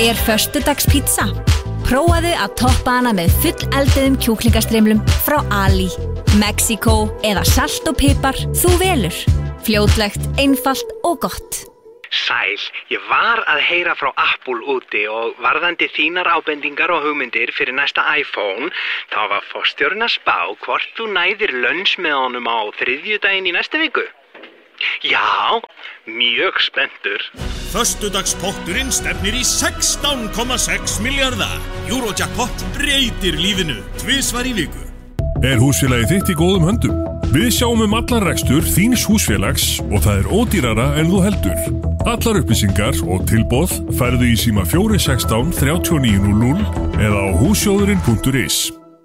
er föstudagspizza. Prófaðu að toppa hana með fullelduðum kjúklingastrimlum frá Ali, Mexíkó eða salt og pipar, þú velur. Fljótlegt, einfalt og gott. Sæl, ég var að heyra frá Apple úti og varðandi þínar ábendingar og hugmyndir fyrir næsta iPhone, þá var forstjórinn að spá hvort þú næðir lunch með honum á þriðjudaginn í næstu viku. Já, mjög spenntur. Föstudagspotturinn stefnir í 16,6 milljarða. Eurojackpot breytir lífinu tvisvar í viku. Húsfélagið þitt í góðum höndum? Við sjáum allan rekstur þíns húsfélags og það ódýrara en þú heldur. Allar upplýsingar og tilboð færðu í síma 416 3900 eða á hússjóðurinn.is.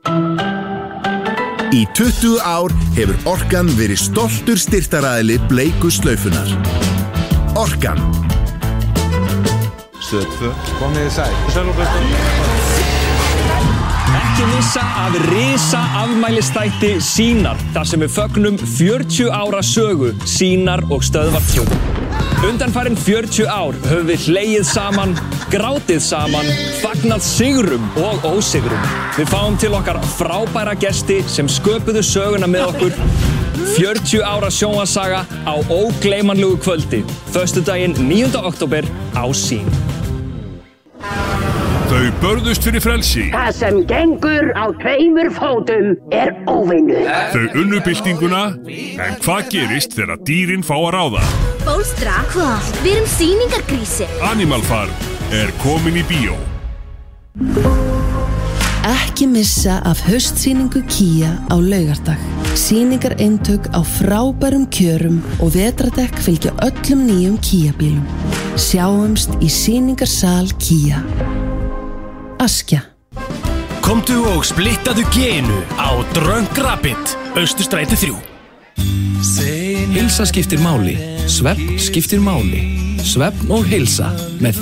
Í 20 ár hefur Orkan verið stoltur styrktaraðili bleiku slaufunnar. Orkan. Stöð 2. Komið sæl. Ekki missa af risa afmælistætti Sínar, þar sem við fögnum 40 ára sögu Sínar og Stöðvar 2. Undanfarin 40 ár höfum við hlegið saman, grátið saman, fagnað sigrum og ósigrum. Við fáum til okkar frábæra gesti sem sköpuðu söguna með okkur. 40 ára sjónvarpssaga á ógleymanlegu kvöldi, föstudaginn 9. október á Sín. Þau börðust fyrir frelsi. Það sem gengur á tveimur fótum er óvinur. Þau unnu byltinguna, en hvað gerist þegar dýrin fá að ráða? Bólstra, hvað? Við erum sýningargrísi. Animal Farm er komin í bíó. Ekki missa af haustsýningu Kia á laugardag. Sýningareintök á frábærum kjörum og vetradekk fylgja öllum nýjum Kia-bílum. Sjáumst í sýningarsal Kia. Askja. Komdu og splittaðu genu á Drunk Rabbit, Austurstræti 3. Heilsa skiptir máli, svefn skiptir máli. Svefn og heilsa með